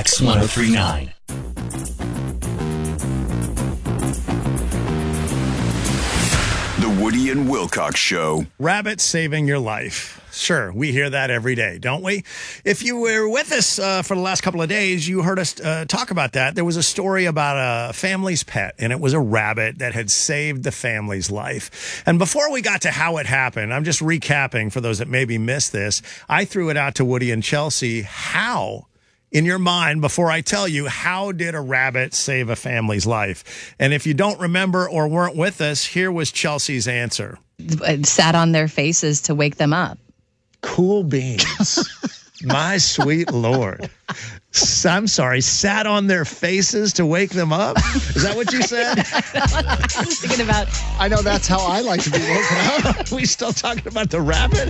X1039. The Woody and Wilcox Show. Rabbit saving your life. Sure, we hear that every day, don't we? If you were with us for the last couple of days, you heard us talk about that. There was a story about a family's pet, and it was a rabbit that had saved the family's life. And before we got to how it happened, I'm just recapping for those that maybe missed this. I threw it out to Woody and Chelsea. How, in your mind, before I tell you, how did a rabbit save a family's life? And if you don't remember or weren't with us, here was Chelsea's answer. Sat on their faces to wake them up. Cool beans. My sweet Lord. I'm sorry, sat on their faces to wake them up? Is that what you said? I was thinking about. I know that's how I like to be woken up. Are we still talking about the rabbit?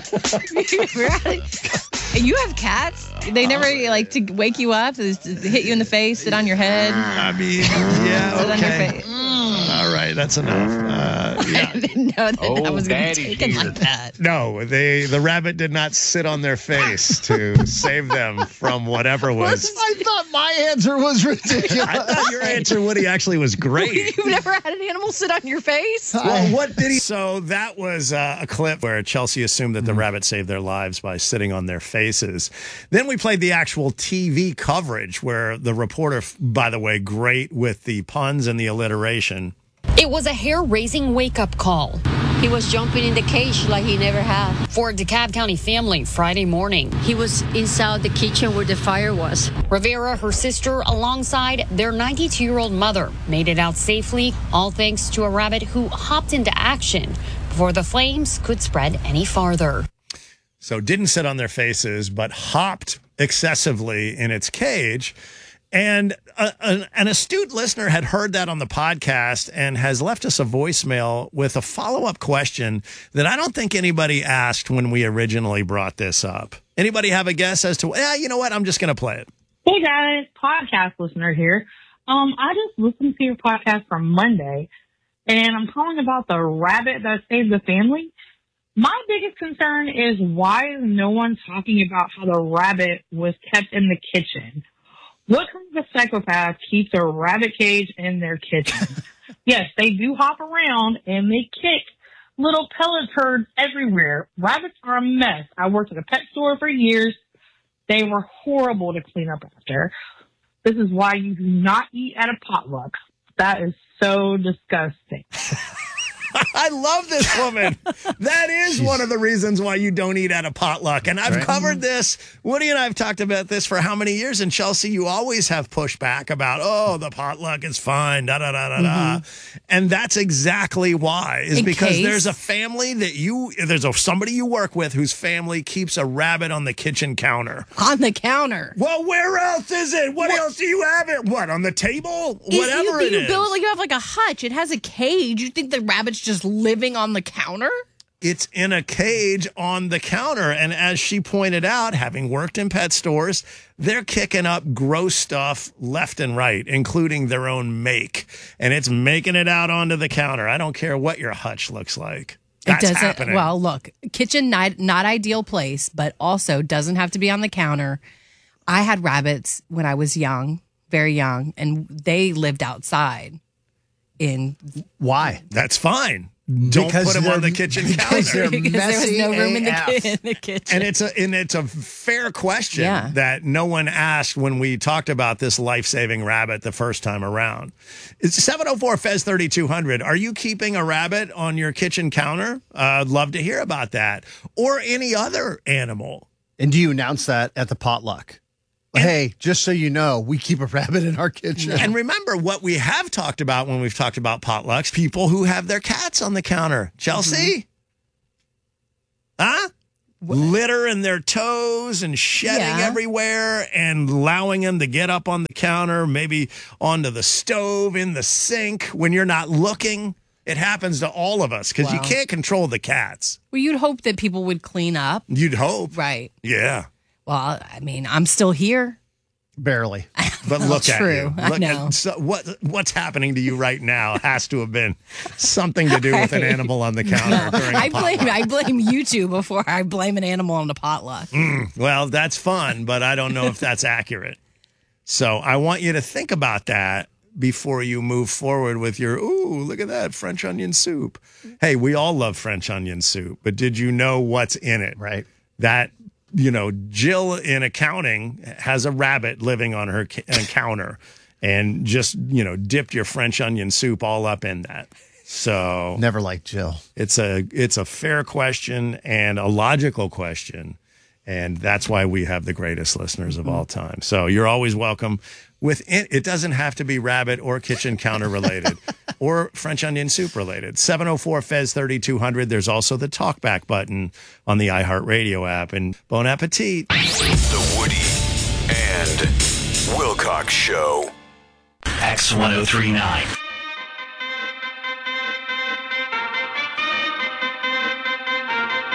You have cats? They never like to wake you up, to hit you in the face, sit on your head. I mean, yeah, Sit on your okay. face. All right, that's enough. I didn't know that was going to be taken like that. No, the rabbit did not sit on their face to save them from whatever was. I thought my answer was ridiculous. I thought your answer, Woody, actually was great. You've never had an animal sit on your face? Well, what did he? So that was a clip where Chelsea assumed that the rabbit saved their lives by sitting on their faces. Then we played the actual TV coverage where the reporter, by the way, great with the puns and the alliteration. It was a hair-raising wake-up call. He was jumping in the cage like he never had. For a DeKalb County family Friday morning. He was inside the kitchen where the fire was. Rivera, her sister, alongside their 92-year-old mother, made it out safely, all thanks to a rabbit who hopped into action before the flames could spread any farther. So didn't sit on their faces, but hopped excessively in its cage. And an astute listener had heard that on the podcast and has left us a voicemail with a follow-up question that I don't think anybody asked when we originally brought this up. Anybody have a guess as to, you know what, I'm just going to play it. Hey guys, podcast listener here. I just listened to your podcast from Monday, and I'm calling about the rabbit that saved the family. My biggest concern is why is no one talking about how the rabbit was kept in the kitchen? What kind of psychopath keeps a rabbit cage in their kitchen? Yes, they do hop around and they kick little pellet turds everywhere. Rabbits are a mess. I worked at a pet store for years. They were horrible to clean up after. This is why you do not eat at a potluck. That is so disgusting. I love this woman. That is one of the reasons why you don't eat at a potluck. And I've covered this. Woody and I have talked about this for how many years? And Chelsea, you always have pushback about, the potluck is fine, da-da-da-da-da. And that's exactly why, is because there's a family that somebody you work with whose family keeps a rabbit on the kitchen counter. On the counter? Well, where else is it? What else do you have it? What, on the table? Whatever it is. You have like a hutch. It has a cage. You think the rabbit's just living on the counter? It's in a cage on the counter. And as she pointed out, having worked in pet stores, they're kicking up gross stuff left and right, including their own make. And it's making it out onto the counter. I don't care what your hutch looks like. That's happening. Well, look, kitchen, not ideal place, but also doesn't have to be on the counter. I had rabbits when I was young, very young, and they lived outside. Why? That's fine. Don't put them on the kitchen counter. Because there was no room in the kitchen. And it's a fair question that no one asked when we talked about this life-saving rabbit the first time around. It's 704-FEZ-3200. Are you keeping a rabbit on your kitchen counter? I'd love to hear about that. Or any other animal. And do you announce that at the potluck? Hey, just so you know, we keep a rabbit in our kitchen. And remember what we have talked about when we've talked about potlucks, people who have their cats on the counter. Chelsea? Huh? Littering their toes and shedding everywhere and allowing them to get up on the counter, maybe onto the stove, in the sink when you're not looking. It happens to all of us because you can't control the cats. Well, you'd hope that people would clean up. You'd hope. Right. Yeah. Well, I mean, I'm still here. Barely. But look at you. True. I know. What's happening to you right now has to have been something to do with an animal on the counter. During I blame you two before I blame an animal on the potluck. Well, that's fun, but I don't know if that's accurate. So I want you to think about that before you move forward with your, ooh, look at that, French onion soup. Hey, we all love French onion soup, but did you know what's in it? Right. That, Jill in accounting has a rabbit living on her counter and just, dipped your French onion soup all up in that. So Never liked Jill. it's a fair question and a logical question. And that's why we have the greatest listeners of all time. So you're always welcome. It doesn't have to be rabbit or kitchen counter related or French onion soup related. 704 Fez 3200. There's also the talkback button on the iHeartRadio app. And bon appetit. The Woody and Wilcox Show. X1039.